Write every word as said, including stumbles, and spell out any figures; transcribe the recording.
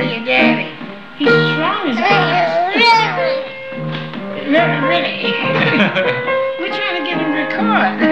for your daddy. He's strong as God. Really, really. We're trying to get him to record.